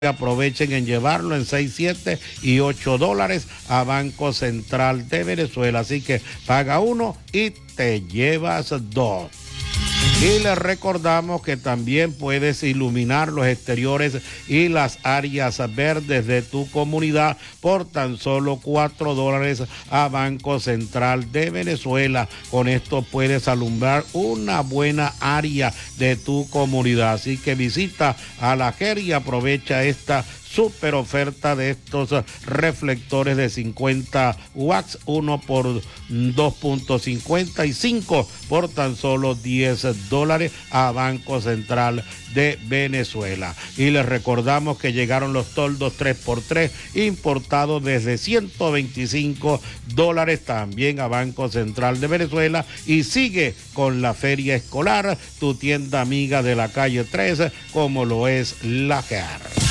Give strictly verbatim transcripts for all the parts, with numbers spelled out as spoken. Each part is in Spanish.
Aprovechen en llevarlo en seis, siete y ocho dólares a Banco Central de Venezuela. Así que paga uno y te llevas dos. Y les recordamos que también puedes iluminar los exteriores y las áreas verdes de tu comunidad por tan solo cuatro dólares a Banco Central de Venezuela. Con esto puedes alumbrar una buena área de tu comunidad. Así que visita a la G E R y aprovecha esta super oferta de estos reflectores de cincuenta watts, uno por dos punto cincuenta y cinco por tan solo diez dólares a Banco Central de Venezuela. Y les recordamos que llegaron los toldos tres por tres importados desde ciento veinticinco dólares también a Banco Central de Venezuela. Y sigue con la feria escolar, tu tienda amiga de la calle trece, como lo es la G E R.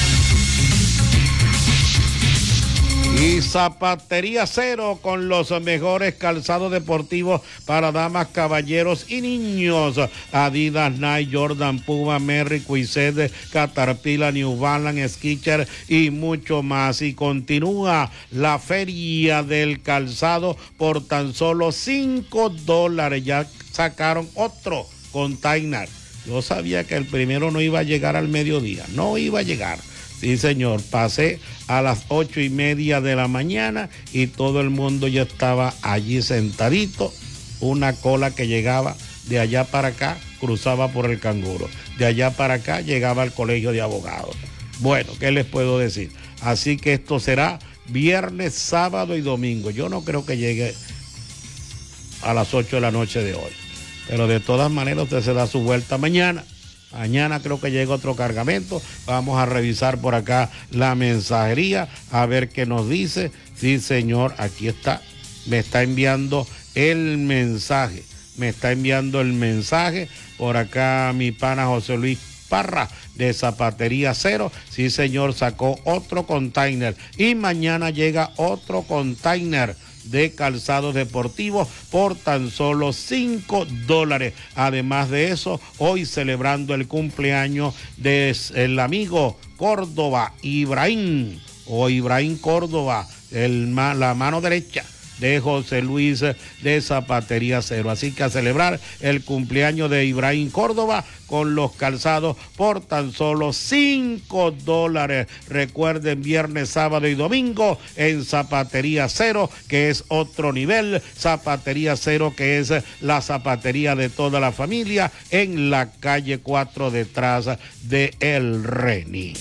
Y Zapatería Cero, con los mejores calzados deportivos para damas, caballeros y niños. Adidas, Nike, Jordan, Puma, Merry, Cuisset, Caterpillar, New Balance, Skechers y mucho más. Y continúa la feria del calzado por tan solo cinco dólares. Ya sacaron otro container. Yo sabía que el primero no iba a llegar al mediodía, no iba a llegar. Sí, señor, pasé a las ocho y media de la mañana y todo el mundo ya estaba allí sentadito. Una cola que llegaba de allá para acá, cruzaba por el Canguro. De allá para acá llegaba al colegio de abogados. Bueno, ¿qué les puedo decir? Así que esto será viernes, sábado y domingo. Yo no creo que llegue a las ocho de la noche de hoy. Pero de todas maneras usted se da su vuelta mañana. Mañana creo que llega otro cargamento. Vamos a revisar por acá la mensajería a ver qué nos dice. Sí, señor, aquí está. Me está enviando el mensaje. Me está enviando el mensaje por acá mi pana José Luis Parra de Zapatería Cero. Sí, señor, sacó otro container. Y mañana llega otro container de calzados deportivos por tan solo cinco dólares. Además de eso, hoy celebrando el cumpleaños del amigo Córdoba, Ibrahim, o Ibrahim Córdoba, el, la mano derecha de José Luis de Zapatería Cero. Así que a celebrar el cumpleaños de Ibrahim Córdoba con los calzados por tan solo cinco dólares. Recuerden, viernes, sábado y domingo en Zapatería Cero, que es otro nivel. Zapatería Cero, que es la zapatería de toda la familia, en la calle cuatro, detrás de El Reni.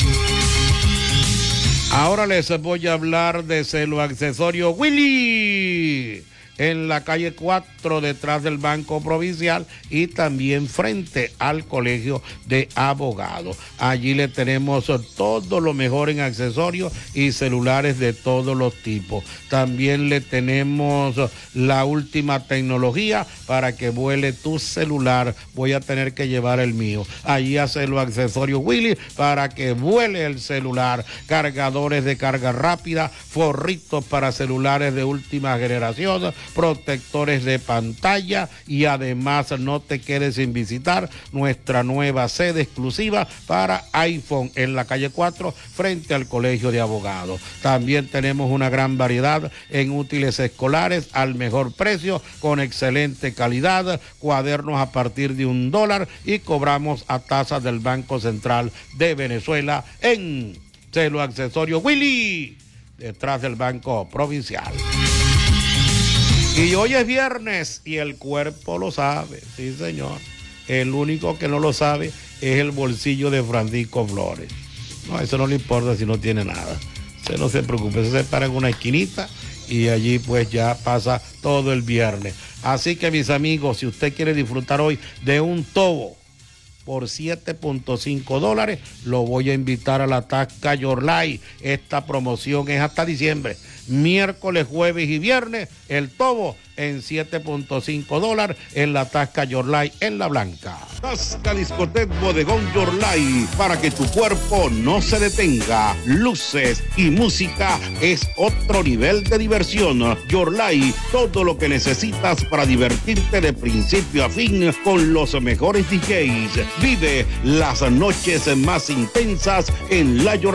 Ahora les voy a hablar de Celo Accesorio Willy, en la calle cuatro, detrás del Banco Provincial y también frente al Colegio de Abogados. Allí le tenemos todo lo mejor en accesorios y celulares de todos los tipos. También le tenemos la última tecnología para que vuele tu celular. Voy a tener que llevar el mío. Allí hace los accesorios Willy para que vuele el celular. Cargadores de carga rápida, forritos para celulares de última generación, protectores de pantalla, y además no te quedes sin visitar nuestra nueva sede exclusiva para iPhone en la calle cuatro frente al Colegio de Abogados. También tenemos una gran variedad en útiles escolares al mejor precio, con excelente calidad, cuadernos a partir de un dólar y cobramos a tasa del Banco Central de Venezuela en Celo Accesorio Willy, detrás del Banco Provincial. Y hoy es viernes y el cuerpo lo sabe, sí señor. El único que no lo sabe es el bolsillo de Francisco Flores. No, eso no le importa si no tiene nada. Usted no se preocupe, se para en una esquinita y allí pues ya pasa todo el viernes. Así que mis amigos, si usted quiere disfrutar hoy de un tobo por siete punto cinco dólares, lo voy a invitar a la Tasca Yorlay. Esta promoción es hasta diciembre. Miércoles, jueves y viernes, el tobo en siete punto cinco dólares en la Tasca Yorlay en La Blanca. Tasca Discoteca Bodegón Yorlay, para que tu cuerpo no se detenga. Luces y música es otro nivel de diversión. Yorlay, todo lo que necesitas para divertirte de principio a fin con los mejores D Js. Vive las noches más intensas en la Yorlay.